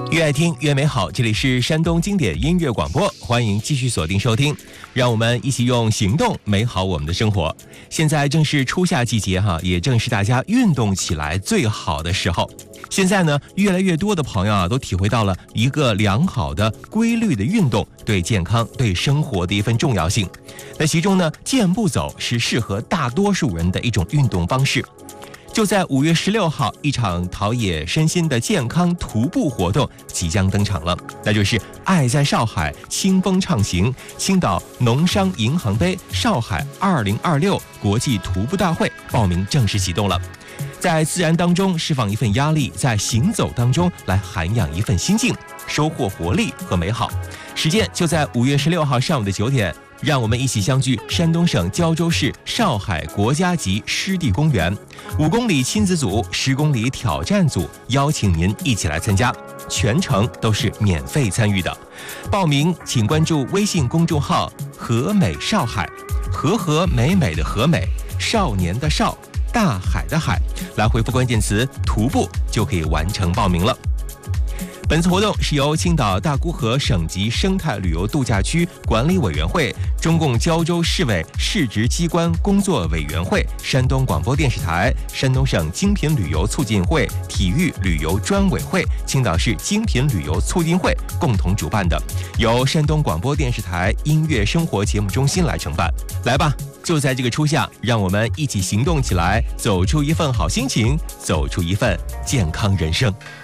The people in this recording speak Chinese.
越爱听越美好，这里是山东经典音乐广播，欢迎继续锁定收听，让我们一起用行动美好我们的生活。现在正是初夏季节也正是大家运动起来最好的时候。现在呢，越来越多的朋友都体会到了一个良好的规律的运动对健康对生活的一份重要性。那其中呢，健步走是适合大多数人的一种运动方式。就在5月16号，一场陶冶身心的健康徒步活动即将登场了，那就是爱在少海清风畅行青岛农商银行杯少海2026国际徒步大会报名正式启动了。在自然当中释放一份压力，在行走当中来涵养一份心境，收获活力和美好。时间就在5月16号上午的9点，让我们一起相聚山东省胶州市少海国家级湿地公园，5公里亲子组、10公里挑战组，邀请您一起来参加，全程都是免费参与的。报名请关注微信公众号和美少海，和美美的和美，少年的少，大海的海，来回复关键词徒步就可以完成报名了。本次活动是由青岛大沽河省级生态旅游度假区管理委员会、中共胶州市委市直机关工作委员会、山东广播电视台、山东省精品旅游促进会、体育旅游专委会、青岛市精品旅游促进会共同主办的，由山东广播电视台音乐生活节目中心来承办。来吧，就在这个初夏，让我们一起行动起来，走出一份好心情，走出一份健康人生。